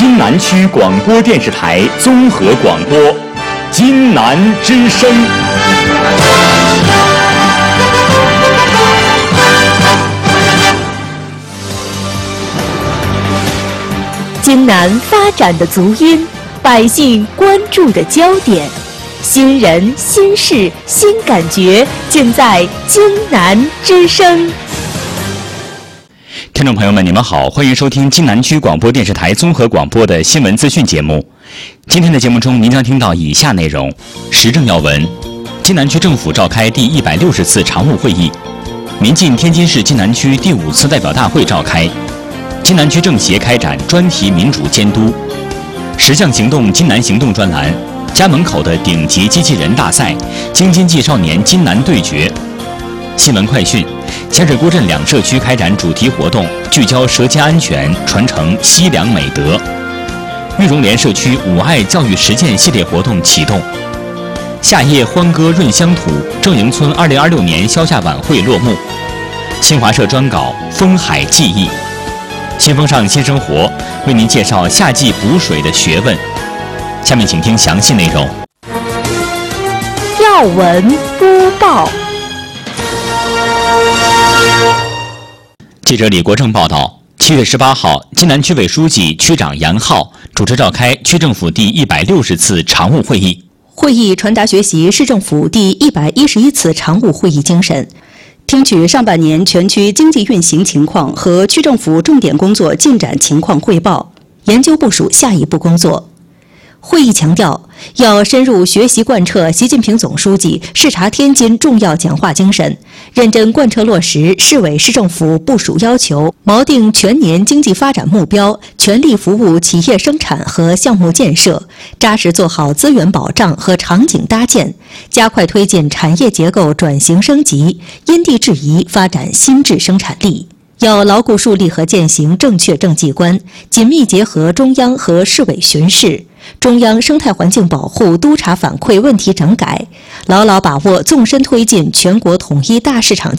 津南区广播电视台综合广播，津南之声。 津南发展的足音，百姓关注的焦点，新人、新事、新感觉，尽在津南之声。 听众朋友们，你们好，欢迎收听津南区广播电视台综合广播的新闻资讯节目。今天的节目中，您将听到以下内容：时政要闻，津南区政府召开第160次常务会议；民进天津市津南区第5次代表大会召开；津南区政协开展专题民主监督；10项行动津南行动专栏，家门口的顶级机器人大赛，京津冀少年津南对决。新闻快讯：咸水沽镇2社区开展主题活动，聚焦舌尖安全，传承西凉美德。玉荣联社区5爱教育实践系列活动启动。夏夜欢歌润乡土，正营村2026年消夏晚会落幕。新华社专稿《风海记忆》。新风尚新生活为您介绍夏季补水的学问。下面请听详细内容。 要闻播报。 记者李国正报道，7月18号，津南区委书记、区长杨浩主持召开区政府第160次常务会议。 会议传达学习市政府第111次常务会议精神，听取上半年全区经济运行情况和区政府重点工作进展情况汇报，研究部署下一步工作。会议强调，要深入学习贯彻习近平总书记视察天津重要讲话精神，认真贯彻落实市委市政府部署要求，锚定全年经济发展目标，全力服务企业生产和项目建设，扎实做好资源保障和场景搭建，加快推进产业结构转型升级，因地制宜发展新质生产力。要牢固树立和践行正确政绩观，紧密结合中央和市委巡视，中央生态环境保护督查反馈问题整改，牢牢把握纵深推进全国统一大市场